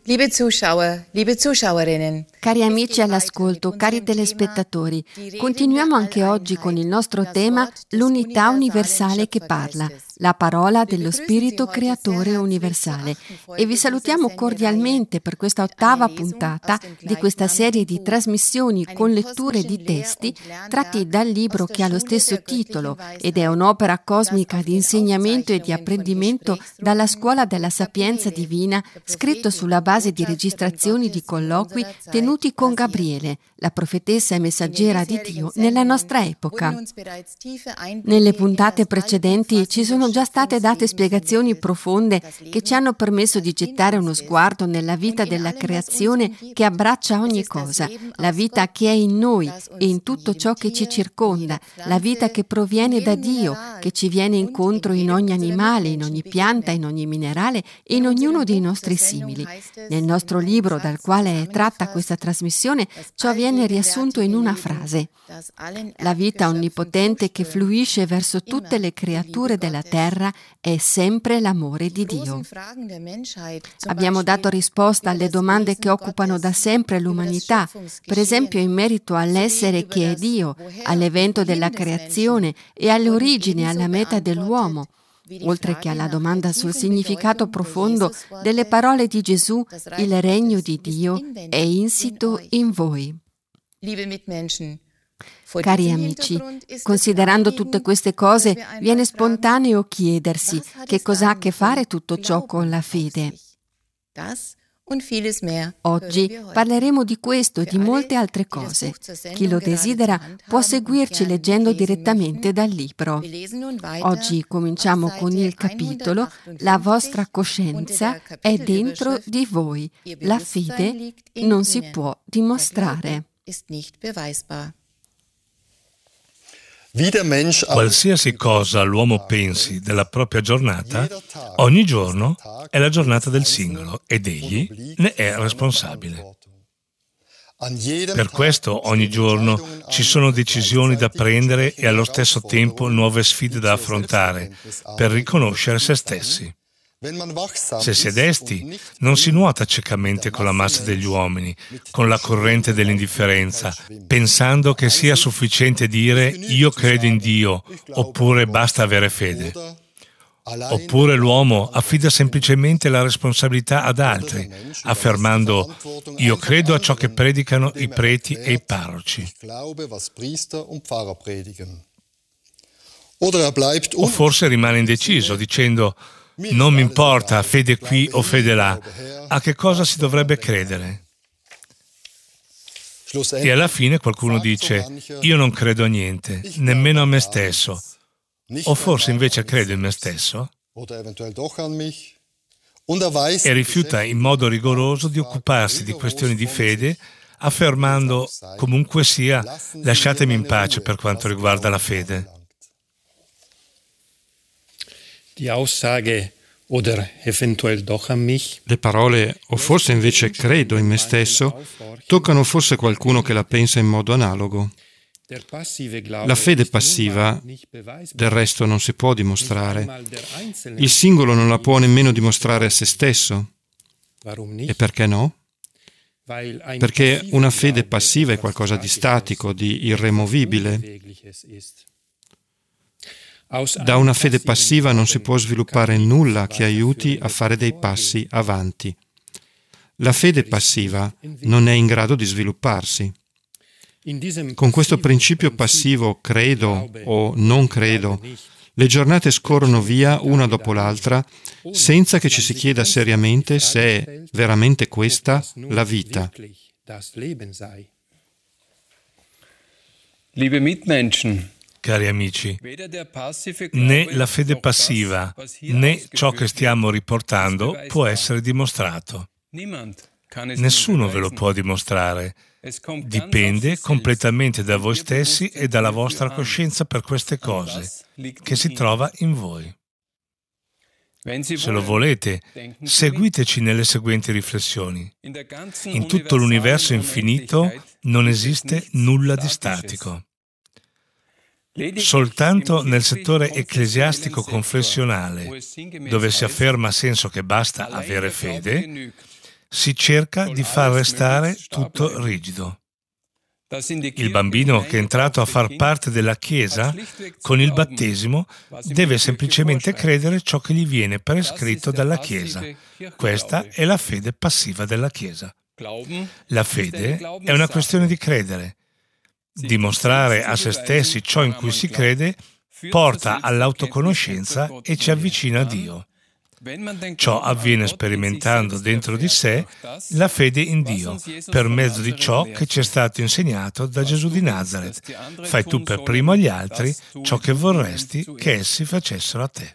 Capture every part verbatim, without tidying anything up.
Liebe Zuschauer, liebe Zuschauerinnen. Cari amici all'ascolto, cari telespettatori, continuiamo anche oggi con il nostro tema l'unità universale che parla, la parola dello Spirito Creatore universale. E vi salutiamo cordialmente per questa ottava puntata di questa serie di trasmissioni con letture di testi tratti dal libro che ha lo stesso titolo ed è un'opera cosmica di insegnamento e di apprendimento dalla Scuola della Sapienza Divina, scritto sulla base di registrazioni di colloqui tenuti con Gabriele, la profetessa e messaggera di Dio nella nostra epoca. Nelle puntate precedenti ci sono già state date spiegazioni profonde che ci hanno permesso di gettare uno sguardo nella vita della creazione che abbraccia ogni cosa, la vita che è in noi e in tutto ciò che ci circonda, la vita che proviene da Dio, che ci viene incontro in ogni animale, in ogni pianta, in ogni minerale e in ognuno dei nostri simili. Nel nostro libro dal quale è tratta questa trasmissione, ciò viene riassunto in una frase: la vita onnipotente che fluisce verso tutte le creature della terra è sempre l'amore di Dio. Abbiamo dato risposta alle domande che occupano da sempre l'umanità, per esempio in merito all'essere che è Dio, all'evento della creazione e alle origini e alla meta dell'uomo, oltre che alla domanda sul significato profondo delle parole di Gesù: il regno di Dio è insito in voi. Cari amici, considerando tutte queste cose, viene spontaneo chiedersi che cosa ha a che fare tutto ciò con la fede. Oggi parleremo di questo e di molte altre cose. Chi lo desidera può seguirci leggendo direttamente dal libro. Oggi cominciamo con il capitolo La vostra coscienza è dentro di voi. La fede non si può dimostrare. Qualsiasi cosa l'uomo pensi della propria giornata, ogni giorno è la giornata del singolo ed egli ne è responsabile. Per questo ogni giorno ci sono decisioni da prendere e allo stesso tempo nuove sfide da affrontare per riconoscere se stessi. Se si è desti, non si nuota ciecamente con la massa degli uomini, con la corrente dell'indifferenza, pensando che sia sufficiente dire «io credo in Dio» oppure «basta avere fede». Oppure l'uomo affida semplicemente la responsabilità ad altri, affermando «io credo a ciò che predicano i preti e i parroci». O forse rimane indeciso, dicendo «non mi importa fede qui o fede là, a che cosa si dovrebbe credere?» E alla fine qualcuno dice «io non credo a niente, nemmeno a me stesso». O forse invece credo in me stesso? E rifiuta in modo rigoroso di occuparsi di questioni di fede, affermando «comunque sia, lasciatemi in pace per quanto riguarda la fede». Die Aussage oder eventuell doch an mich. Le parole «o forse invece credo in me stesso» toccano forse qualcuno che la pensa in modo analogo. La fede passiva, del resto, non si può dimostrare. Il singolo non la può nemmeno dimostrare a se stesso. E perché no? Perché una fede passiva è qualcosa di statico, di irremovibile. Da una fede passiva non si può sviluppare nulla che aiuti a fare dei passi avanti. La fede passiva non è in grado di svilupparsi. Con questo principio passivo, credo o non credo, le giornate scorrono via una dopo l'altra senza che ci si chieda seriamente se è veramente questa la vita. Liebe Mitmenschen, Cari amici, né la fede passiva né ciò che stiamo riportando può essere dimostrato. Nessuno ve lo può dimostrare. Dipende completamente da voi stessi e dalla vostra coscienza per queste cose, che si trova in voi. Se lo volete, seguiteci nelle seguenti riflessioni. In tutto l'universo infinito non esiste nulla di statico. Soltanto nel settore ecclesiastico confessionale, dove si afferma a senso che basta avere fede, si cerca di far restare tutto rigido. Il bambino che è entrato a far parte della Chiesa con il battesimo deve semplicemente credere ciò che gli viene prescritto dalla Chiesa. Questa è la fede passiva della Chiesa. La fede è una questione di credere. Dimostrare a se stessi ciò in cui si crede porta all'autoconoscenza e ci avvicina a Dio. Ciò avviene sperimentando dentro di sé la fede in Dio, per mezzo di ciò che ci è stato insegnato da Gesù di Nazaret. Fai tu per primo agli altri ciò che vorresti che essi facessero a te.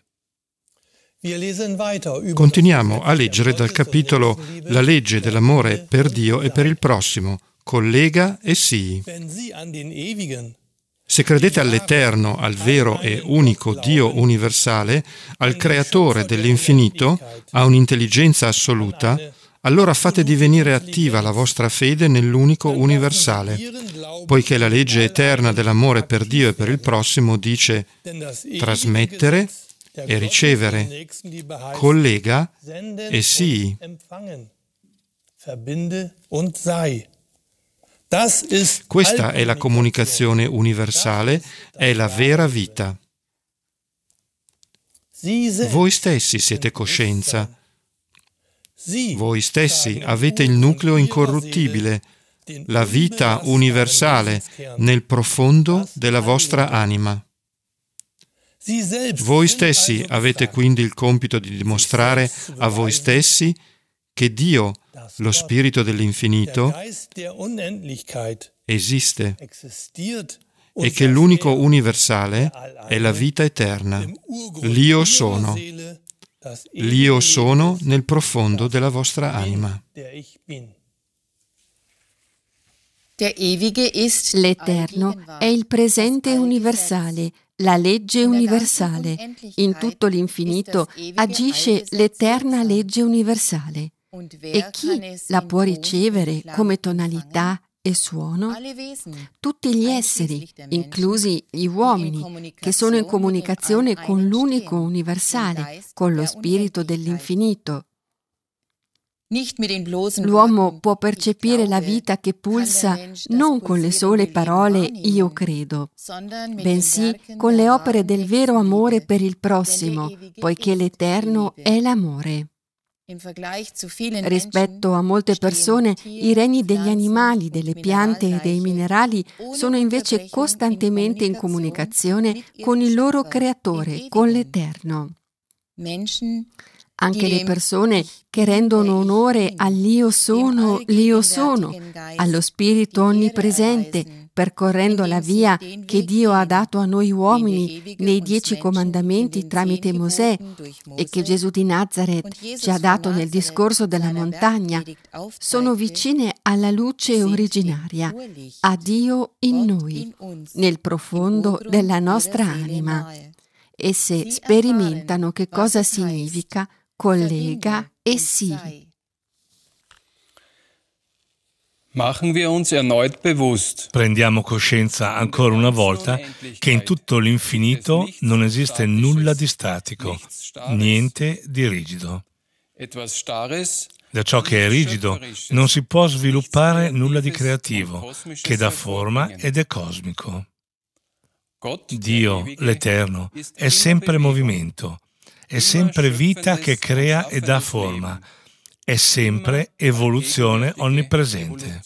Continuiamo a leggere dal capitolo La legge dell'amore per Dio e per il prossimo, collega e sii. Se credete all'Eterno, al vero e unico Dio universale, al Creatore dell'infinito, a un'intelligenza assoluta, allora fate divenire attiva la vostra fede nell'unico universale, poiché la legge eterna dell'amore per Dio e per il prossimo dice trasmettere e ricevere, collega e sii. Questa è la comunicazione universale, è la vera vita. Voi stessi siete coscienza. Voi stessi avete il nucleo incorruttibile, la vita universale nel profondo della vostra anima. Voi stessi avete quindi il compito di dimostrare a voi stessi che Dio, lo Spirito dell'infinito, esiste e che l'unico universale è la vita eterna. L'Io sono. L'Io sono nel profondo della vostra anima. L'Eterno è il presente universale, la legge universale. In tutto l'infinito agisce l'eterna legge universale. E chi la può ricevere come tonalità e suono? Tutti gli esseri, inclusi gli uomini, che sono in comunicazione con l'unico universale, con lo spirito dell'infinito. L'uomo può percepire la vita che pulsa non con le sole parole «io credo», bensì con le opere del vero amore per il prossimo, poiché l'Eterno è l'amore. Rispetto a molte persone, i regni degli animali, delle piante e dei minerali sono invece costantemente in comunicazione con il loro creatore, con l'Eterno. Anche le persone che rendono onore all'Io sono, l'Io sono, allo Spirito onnipresente, percorrendo la via che Dio ha dato a noi uomini nei dieci comandamenti tramite Mosè e che Gesù di Nazaret ci ha dato nel discorso della montagna, sono vicine alla luce originaria, a Dio in noi, nel profondo della nostra anima. Esse sperimentano che cosa significa collega e sii. Prendiamo coscienza ancora una volta che in tutto l'infinito non esiste nulla di statico, niente di rigido. Da ciò che è rigido non si può sviluppare nulla di creativo, che dà forma ed è cosmico. Dio, l'Eterno, è sempre movimento, è sempre vita che crea e dà forma, è sempre evoluzione onnipresente.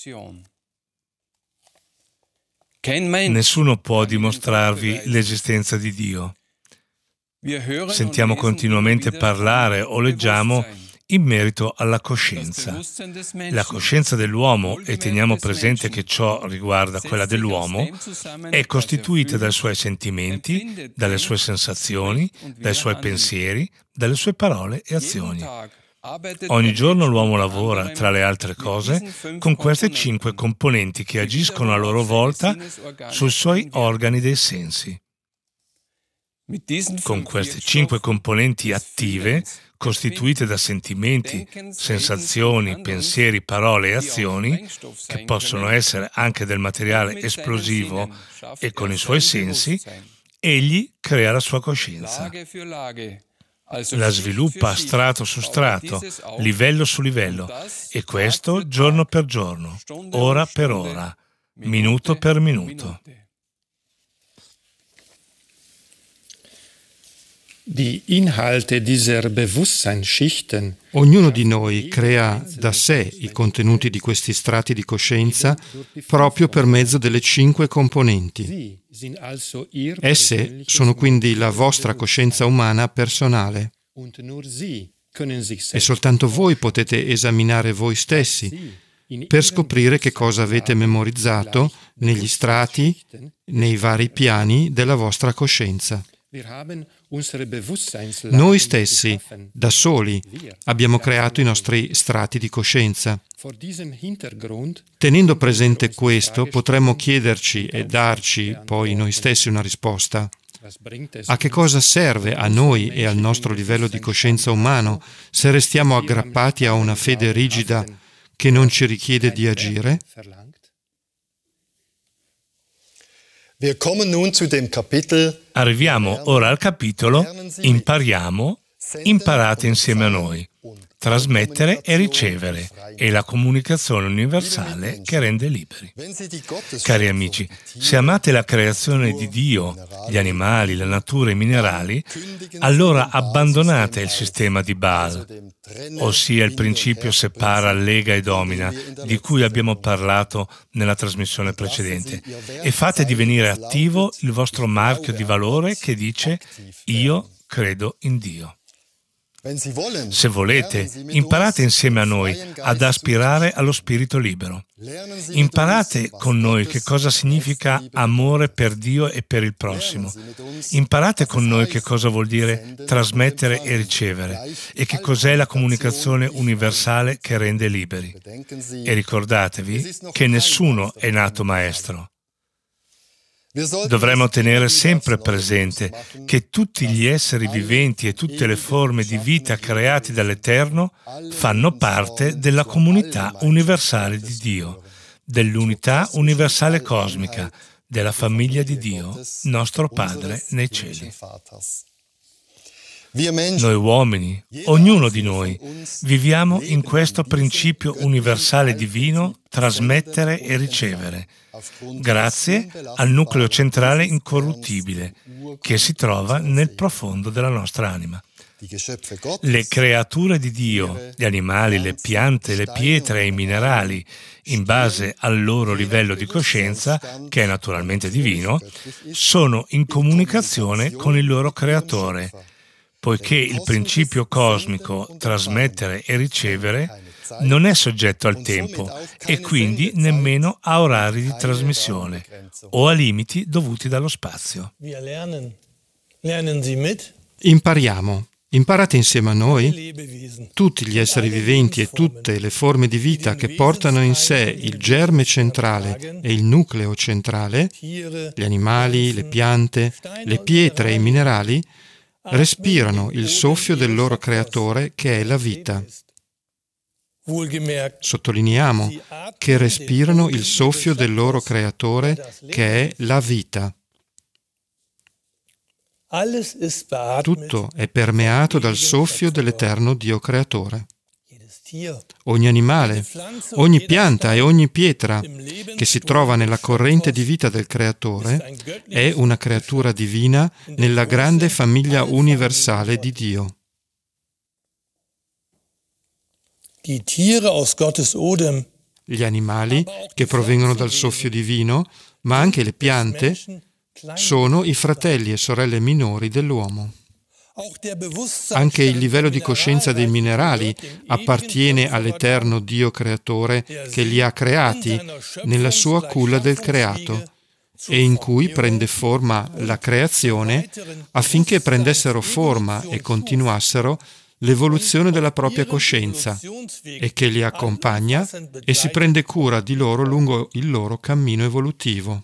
Nessuno può dimostrarvi l'esistenza di Dio. Sentiamo continuamente parlare o leggiamo in merito alla coscienza. La coscienza dell'uomo, e teniamo presente che ciò riguarda quella dell'uomo, è costituita dai suoi sentimenti, dalle sue sensazioni, dai suoi pensieri, dalle sue parole e azioni. Ogni giorno l'uomo lavora, tra le altre cose, con queste cinque componenti che agiscono a loro volta sui suoi organi dei sensi. Con queste cinque componenti attive, costituite da sentimenti, sensazioni, pensieri, parole e azioni, che possono essere anche del materiale esplosivo e con i suoi sensi, egli crea la sua coscienza. La sviluppa strato su strato, livello su livello, e questo giorno per giorno, ora per ora, minuto per minuto. Die Inhalte dieser Bewusstseinsschichten. Ognuno di noi crea da sé i contenuti di questi strati di coscienza proprio per mezzo delle cinque componenti. Esse sono quindi la vostra coscienza umana personale. E soltanto voi potete esaminare voi stessi per scoprire che cosa avete memorizzato negli strati, nei vari piani della vostra coscienza. Noi stessi, da soli, abbiamo creato i nostri strati di coscienza. Tenendo presente questo, potremmo chiederci e darci poi noi stessi una risposta. A che cosa serve a noi e al nostro livello di coscienza umano se restiamo aggrappati a una fede rigida che non ci richiede di agire? Arriviamo ora al capitolo Impariamo, imparate insieme a noi. Trasmettere e ricevere è la comunicazione universale che rende liberi. Cari amici, se amate la creazione di Dio, gli animali, la natura e i minerali, allora abbandonate il sistema di Baal, ossia il principio separa, lega e domina, di cui abbiamo parlato nella trasmissione precedente, e fate divenire attivo il vostro marchio di valore che dice «Io credo in Dio». Se volete, imparate insieme a noi ad aspirare allo spirito libero. Imparate con noi che cosa significa amore per Dio e per il prossimo. Imparate con noi che cosa vuol dire trasmettere e ricevere e che cos'è la comunicazione universale che rende liberi. E ricordatevi che nessuno è nato maestro. Dovremmo tenere sempre presente che tutti gli esseri viventi e tutte le forme di vita creati dall'Eterno fanno parte della comunità universale di Dio, dell'unità universale cosmica, della famiglia di Dio, nostro Padre nei cieli. Noi uomini, ognuno di noi, viviamo in questo principio universale divino, trasmettere e ricevere, grazie al nucleo centrale incorruttibile che si trova nel profondo della nostra anima. Le creature di Dio, gli animali, le piante, le pietre e i minerali, in base al loro livello di coscienza, che è naturalmente divino, sono in comunicazione con il loro creatore, poiché il principio cosmico trasmettere e ricevere non è soggetto al tempo e quindi nemmeno a orari di trasmissione o a limiti dovuti dallo spazio. Impariamo. Imparate insieme a noi. Tutti gli esseri viventi e tutte le forme di vita che portano in sé il germe centrale e il nucleo centrale, gli animali, le piante, le pietre e i minerali, respirano il soffio del loro creatore che è la vita. Sottolineiamo che respirano il soffio del loro creatore che è la vita. Tutto è permeato dal soffio dell'eterno Dio creatore. Ogni animale, ogni pianta e ogni pietra che si trova nella corrente di vita del creatore è una creatura divina nella grande famiglia universale di Dio. Gli animali, che provengono dal soffio divino, ma anche le piante, sono i fratelli e sorelle minori dell'uomo. Anche il livello di coscienza dei minerali appartiene all'eterno Dio creatore che li ha creati nella sua culla del creato e in cui prende forma la creazione affinché prendessero forma e continuassero l'evoluzione della propria coscienza e che li accompagna e si prende cura di loro lungo il loro cammino evolutivo.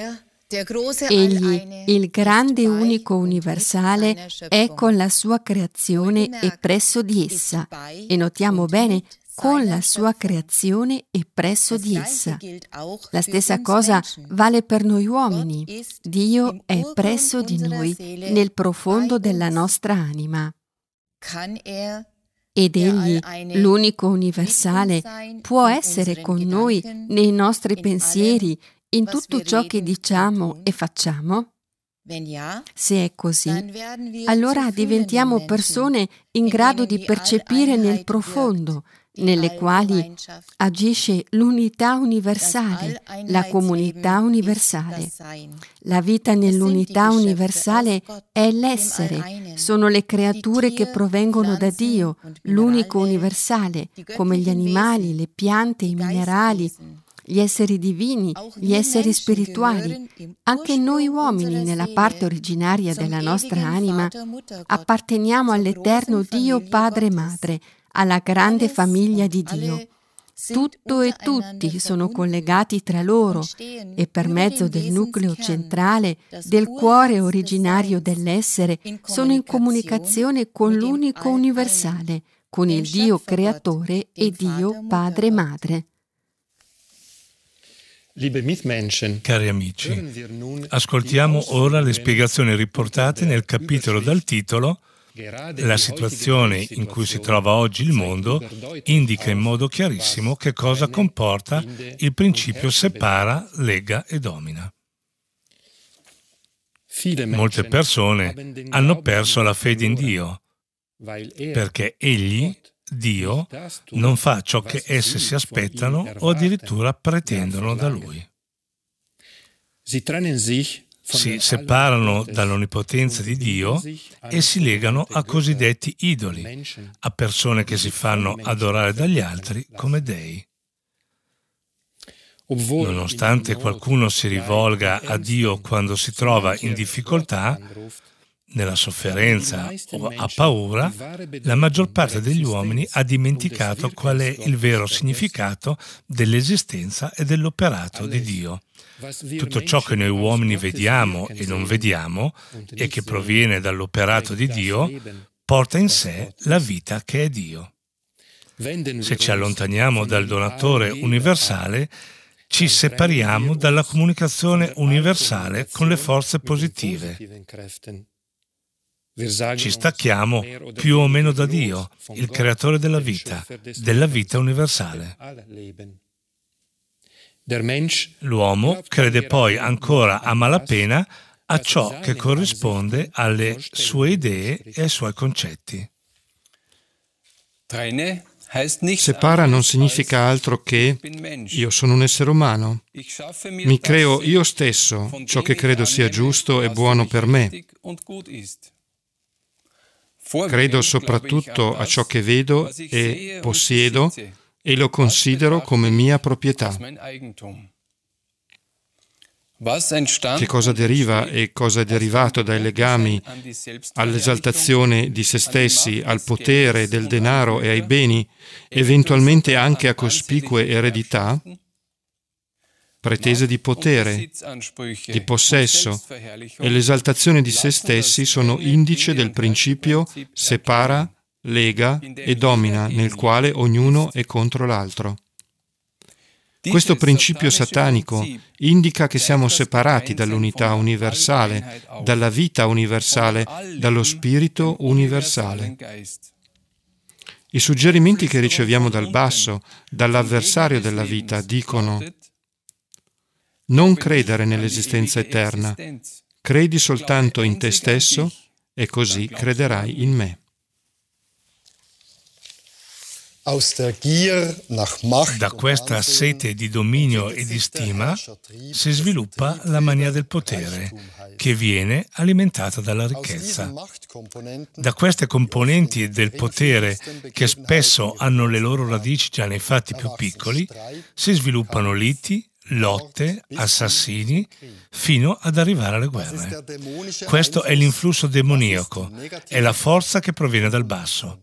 Egli, il grande unico universale, è con la sua creazione e presso di essa. E notiamo bene, con la sua creazione e presso di essa. La stessa cosa vale per noi uomini. Dio è presso di noi, nel profondo della nostra anima. Ed Egli, l'unico universale, può essere con noi nei nostri pensieri, in tutto ciò che diciamo e facciamo? Se è così, allora diventiamo persone in grado di percepire nel profondo, nelle quali agisce l'unità universale, la comunità universale. La vita nell'unità universale è l'essere, sono le creature che provengono da Dio, l'unico universale, come gli animali, le piante, i minerali, gli esseri divini, gli esseri spirituali. Anche noi uomini, nella parte originaria della nostra anima, apparteniamo all'eterno Dio Padre e Madre, alla grande famiglia di Dio. Tutto e tutti sono collegati tra loro e per mezzo del nucleo centrale, del cuore originario dell'essere, sono in comunicazione con l'unico universale, con il Dio Creatore e Dio Padre e Madre. Cari amici, ascoltiamo ora le spiegazioni riportate nel capitolo dal titolo La situazione in cui si trova oggi il mondo indica in modo chiarissimo che cosa comporta il principio separa, lega e domina. Molte persone hanno perso la fede in Dio perché Egli, Dio, non fa ciò che esse si aspettano o addirittura pretendono da Lui. Si separano dall'onnipotenza di Dio e si legano a cosiddetti idoli, a persone che si fanno adorare dagli altri come dei. Nonostante qualcuno si rivolga a Dio quando si trova in difficoltà, nella sofferenza o ha paura, la maggior parte degli uomini ha dimenticato qual è il vero significato dell'esistenza e dell'operato di Dio. Tutto ciò che noi uomini vediamo e non vediamo e che proviene dall'operato di Dio porta in sé la vita che è Dio. Se ci allontaniamo dal donatore universale, ci separiamo dalla comunicazione universale con le forze positive. Ci stacchiamo più o meno da Dio, il creatore della vita, della vita universale. L'uomo crede poi ancora a malapena a ciò che corrisponde alle sue idee e ai suoi concetti. Separa non significa altro che io sono un essere umano. Mi creo io stesso ciò che credo sia giusto e buono per me. Credo soprattutto a ciò che vedo e possiedo e lo considero come mia proprietà. Che cosa deriva e cosa è derivato dai legami all'esaltazione di se stessi, al potere del denaro e ai beni, eventualmente anche a cospicue eredità, pretese di potere, di possesso e l'esaltazione di se stessi sono indice del principio separa, lega e domina, nel quale ognuno è contro l'altro. Questo principio satanico indica che siamo separati dall'unità universale, dalla vita universale, dallo spirito universale. I suggerimenti che riceviamo dal basso, dall'avversario della vita, dicono: non credere nell'esistenza eterna, credi soltanto in te stesso e così crederai in me. Da questa sete di dominio e di stima si sviluppa la mania del potere, che viene alimentata dalla ricchezza. Da queste componenti del potere, che spesso hanno le loro radici già nei fatti più piccoli, si sviluppano liti, lotte, assassini, fino ad arrivare alle guerre. Questo è l'influsso demoniaco, è la forza che proviene dal basso.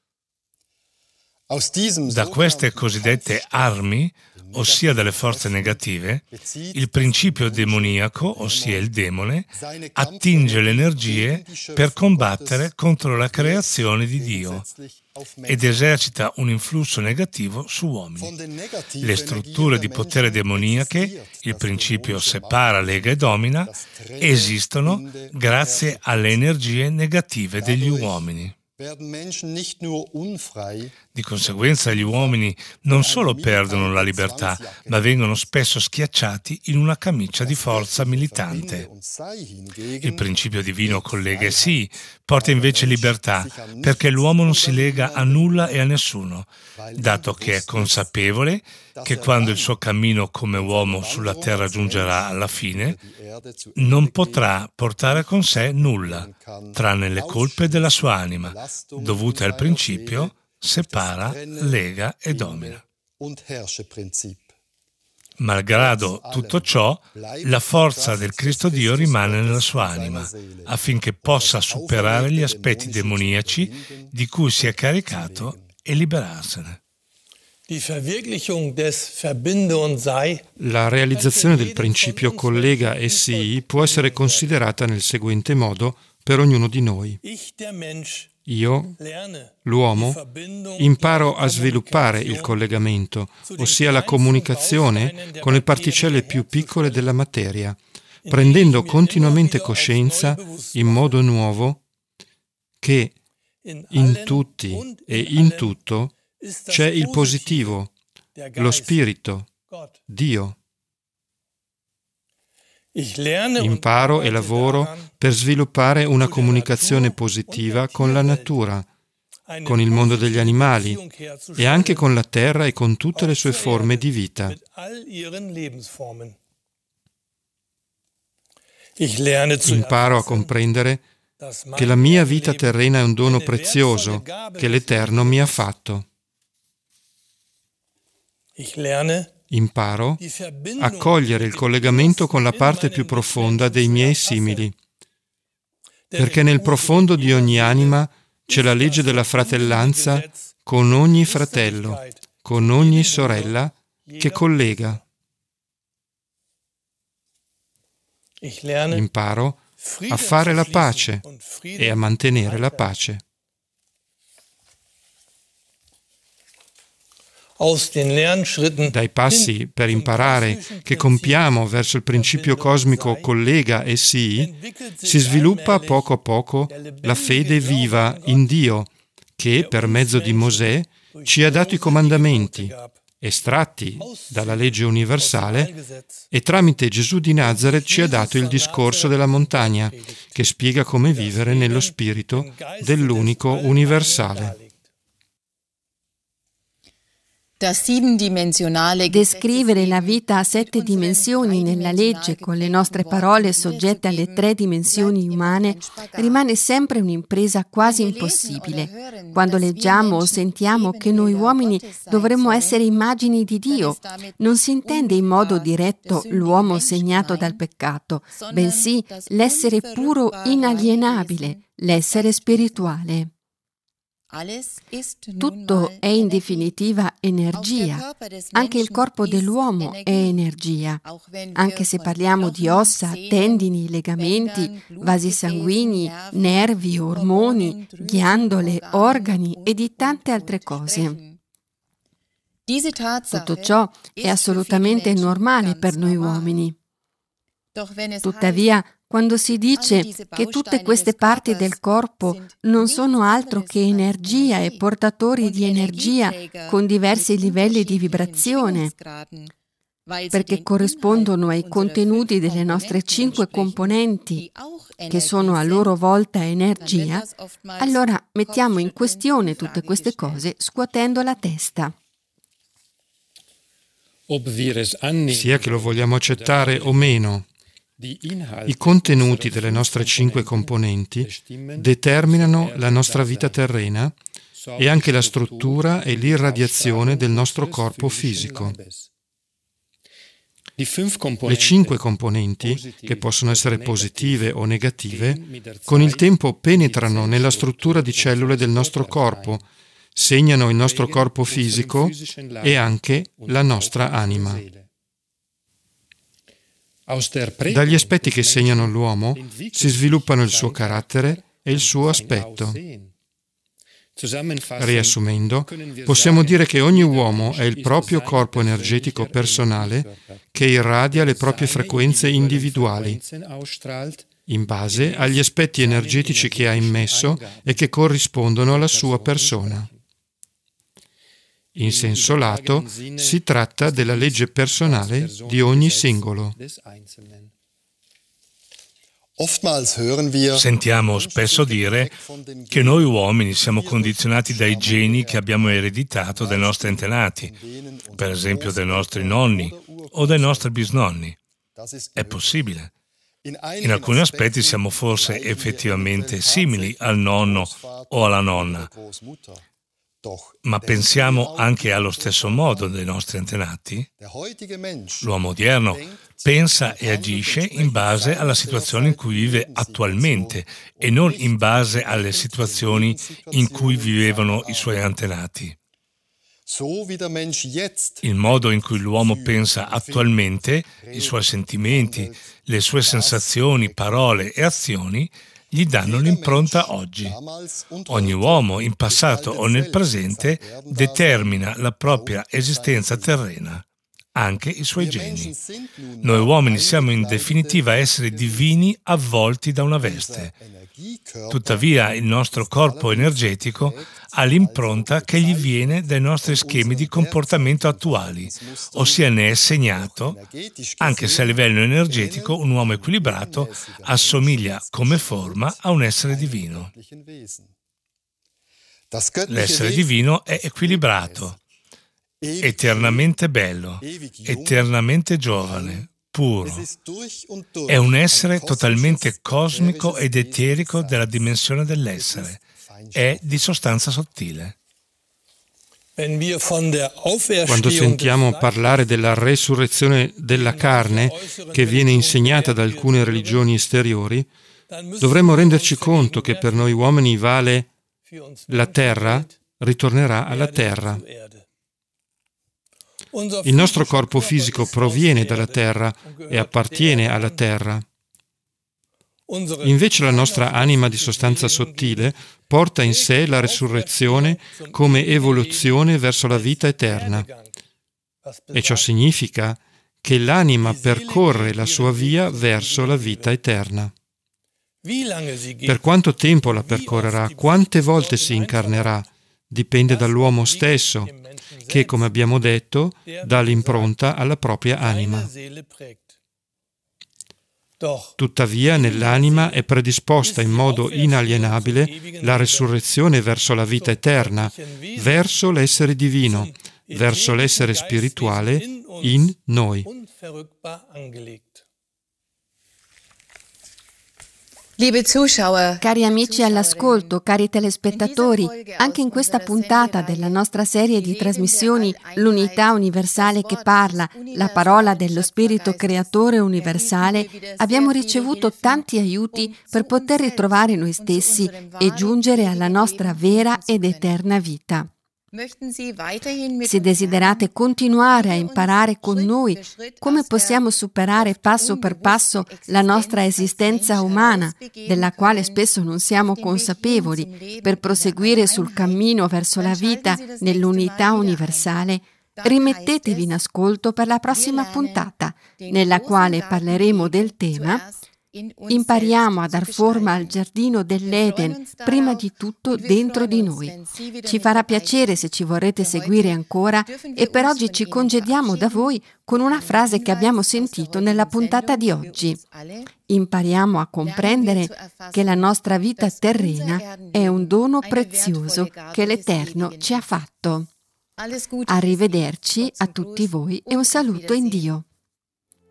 Da queste cosiddette armi, ossia dalle forze negative, il principio demoniaco, ossia il demone, attinge le energie per combattere contro la creazione di Dio ed esercita un influsso negativo su uomini. Le strutture di potere demoniache, il principio separa, lega e domina, esistono grazie alle energie negative degli uomini. Di conseguenza gli uomini non solo perdono la libertà, ma vengono spesso schiacciati in una camicia di forza militante. Il principio divino collega e sì, porta invece libertà, perché l'uomo non si lega a nulla e a nessuno, dato che è consapevole che quando il suo cammino come uomo sulla terra giungerà alla fine, non potrà portare con sé nulla, tranne le colpe della sua anima, dovute al principio separa, lega e domina. Malgrado tutto ciò, la forza del Cristo Dio rimane nella sua anima, affinché possa superare gli aspetti demoniaci di cui si è caricato e liberarsene. La realizzazione del principio collega e sii può essere considerata nel seguente modo per ognuno di noi. Io, l'uomo, imparo a sviluppare il collegamento, ossia la comunicazione con le particelle più piccole della materia, prendendo continuamente coscienza in modo nuovo che in tutti e in tutto c'è il positivo, lo spirito, Dio. Imparo e lavoro per sviluppare una comunicazione positiva con la natura, con il mondo degli animali e anche con la terra e con tutte le sue forme di vita. Imparo a comprendere che la mia vita terrena è un dono prezioso che l'Eterno mi ha fatto. Imparo a cogliere il collegamento con la parte più profonda dei miei simili, perché nel profondo di ogni anima c'è la legge della fratellanza con ogni fratello, con ogni sorella che collega. Imparo a fare la pace e a mantenere la pace. Dai passi per imparare che compiamo verso il principio cosmico collega e sii, si sviluppa poco a poco la fede viva in Dio, che per mezzo di Mosè ci ha dato i comandamenti, estratti dalla legge universale, e tramite Gesù di Nazaret ci ha dato il discorso della montagna, che spiega come vivere nello spirito dell'unico universale. Descrivere la vita a sette dimensioni nella legge con le nostre parole soggette alle tre dimensioni umane rimane sempre un'impresa quasi impossibile. Quando leggiamo o sentiamo che noi uomini dovremmo essere immagini di Dio, non si intende in modo diretto l'uomo segnato dal peccato, bensì l'essere puro inalienabile, l'essere spirituale. Tutto è in definitiva energia. Anche il corpo dell'uomo è energia. Anche se parliamo di ossa, tendini, legamenti, vasi sanguigni, nervi, ormoni, ghiandole, organi e di tante altre cose. Tutto ciò è assolutamente normale per noi uomini. Tuttavia, quando si dice che tutte queste parti del corpo non sono altro che energia e portatori di energia con diversi livelli di vibrazione, perché corrispondono ai contenuti delle nostre cinque componenti, che sono a loro volta energia, allora mettiamo in questione tutte queste cose scuotendo la testa. Sia che lo vogliamo accettare o meno, i contenuti delle nostre cinque componenti determinano la nostra vita terrena e anche la struttura e l'irradiazione del nostro corpo fisico. Le cinque componenti, che possono essere positive o negative, con il tempo penetrano nella struttura di cellule del nostro corpo, segnano il nostro corpo fisico e anche la nostra anima. Dagli aspetti che segnano l'uomo si sviluppano il suo carattere e il suo aspetto. Riassumendo, possiamo dire che ogni uomo è il proprio corpo energetico personale che irradia le proprie frequenze individuali in base agli aspetti energetici che ha immesso e che corrispondono alla sua persona. In senso lato, si tratta della legge personale di ogni singolo. Sentiamo spesso dire che noi uomini siamo condizionati dai geni che abbiamo ereditato dai nostri antenati, per esempio dai nostri nonni o dai nostri bisnonni. È possibile. In alcuni aspetti siamo forse effettivamente simili al nonno o alla nonna, ma pensiamo anche allo stesso modo dei nostri antenati? L'uomo odierno pensa e agisce in base alla situazione in cui vive attualmente e non in base alle situazioni in cui vivevano i suoi antenati. Il modo in cui l'uomo pensa attualmente, i suoi sentimenti, le sue sensazioni, parole e azioni gli danno l'impronta oggi. Ogni uomo, in passato o nel presente, determina la propria esistenza terrena, anche i suoi geni. Noi uomini siamo in definitiva esseri divini avvolti da una veste. Tuttavia il nostro corpo energetico ha l'impronta che gli viene dai nostri schemi di comportamento attuali, ossia ne è segnato, anche se a livello energetico un uomo equilibrato assomiglia come forma a un essere divino. L'essere divino è equilibrato, eternamente bello, eternamente giovane, puro. È un essere totalmente cosmico ed eterico della dimensione dell'essere. È di sostanza sottile. Quando sentiamo parlare della resurrezione della carne, che viene insegnata da alcune religioni esteriori, dovremmo renderci conto che per noi uomini vale la terra ritornerà alla terra. Il nostro corpo fisico proviene dalla terra e appartiene alla terra. Invece la nostra anima di sostanza sottile porta in sé la resurrezione come evoluzione verso la vita eterna. E ciò significa che l'anima percorre la sua via verso la vita eterna. Per quanto tempo la percorrerà, quante volte si incarnerà, dipende dall'uomo stesso, che, come abbiamo detto, dà l'impronta alla propria anima. Tuttavia, nell'anima è predisposta in modo inalienabile la resurrezione verso la vita eterna, verso l'essere divino, verso l'essere spirituale in noi. Cari amici all'ascolto, cari telespettatori, anche in questa puntata della nostra serie di trasmissioni L'unità universale che parla, la parola dello Spirito Creatore universale, abbiamo ricevuto tanti aiuti per poter ritrovare noi stessi e giungere alla nostra vera ed eterna vita. Se desiderate continuare a imparare con noi come possiamo superare passo per passo la nostra esistenza umana, della quale spesso non siamo consapevoli, per proseguire sul cammino verso la vita nell'unità universale, rimettetevi in ascolto per la prossima puntata, nella quale parleremo del tema Impariamo a dar forma al giardino dell'Eden, prima di tutto dentro di noi. Ci farà piacere se ci vorrete seguire ancora e per oggi ci congediamo da voi con una frase che abbiamo sentito nella puntata di oggi. Impariamo a comprendere che la nostra vita terrena è un dono prezioso che l'Eterno ci ha fatto. Arrivederci a tutti voi e un saluto in Dio.